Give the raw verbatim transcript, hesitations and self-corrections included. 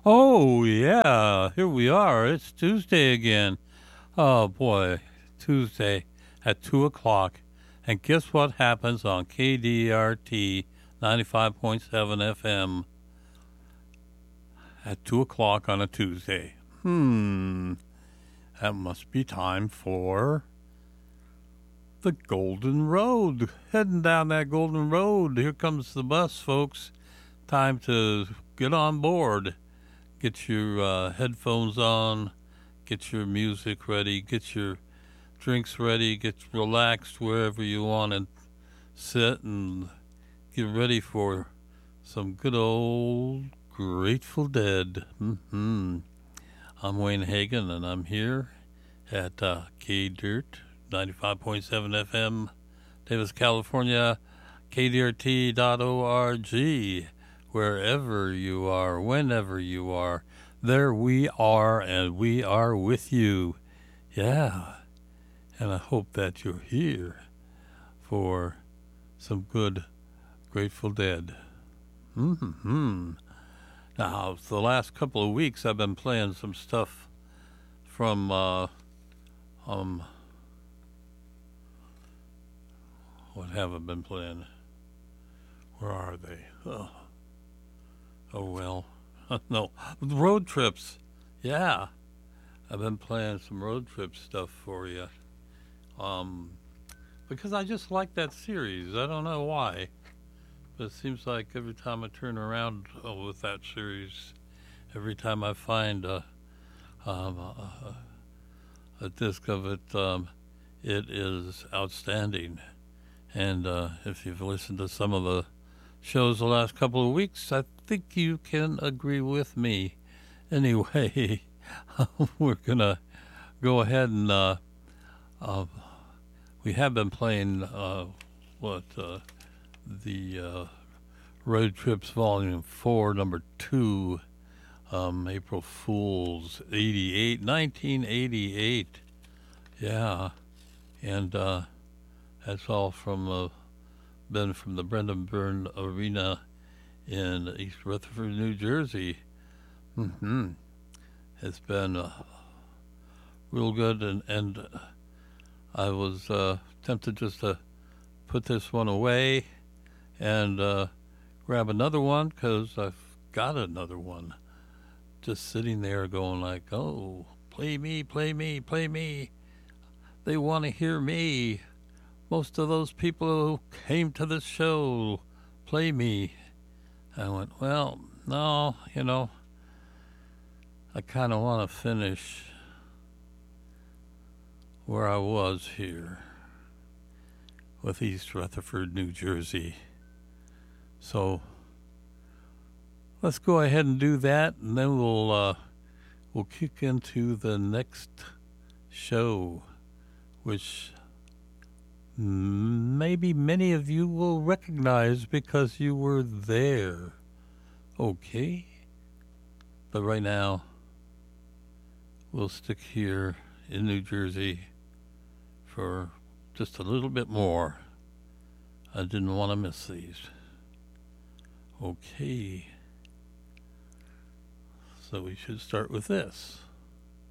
Oh, yeah, here we are. It's Tuesday again. Oh, boy, Tuesday at two o'clock. And guess what happens on K D R T ninety-five point seven F M at two o'clock on a Tuesday? Hmm, that must be time for the Golden Road. Heading down that Golden Road. Here comes the bus, folks. Time to get on board. Get your uh, headphones on, get your music ready, get your drinks ready, get relaxed wherever you want to sit and get ready for some good old Grateful Dead. Mm-hmm. I'm Wayne Hagan, and I'm here at uh, K-Dirt, ninety-five point seven F M, Davis, California, K D R T dot org. Wherever you are, whenever you are, there we are, and we are with you. Yeah, and I hope that you're here for some good Grateful Dead. Mm-hmm. Now, for the last couple of weeks, I've been playing some stuff from, uh, um, what have I been playing? Where are they? Oh. Oh, well, no, road trips. Yeah, I've been playing some road trip stuff for you. Um, because I just like that series. I don't know why, but it seems like every time I turn around oh, with that series, every time I find a, um, a, a disc of it, um, it is outstanding. And uh, if you've listened to some of the shows the last couple of weeks, I think you can agree with me. Anyway, we're going to go ahead and uh, uh, we have been playing uh, what uh, the uh, Road Trips Volume four, Number two, um, April Fool's eighty-eight, nineteen eighty-eight. Yeah, and uh, that's all from uh, been from the Brendan Byrne Arena in East Rutherford, New Jersey. Mm-hmm. It's been uh, real good, and, and I was uh, tempted just to put this one away and uh, grab another one, because I've got another one just sitting there going like, oh, play me, play me, play me. They want to hear me. Most of those people who came to this show, play me. I went, well, no, you know, I kind of want to finish where I was here with East Rutherford, New Jersey. So let's go ahead and do that, and then we'll uh, we'll kick into the next show, which maybe many of you will recognize because you were there. Okay? But right now, we'll stick here in New Jersey for just a little bit more. I didn't want to miss these. Okay. So we should start with this.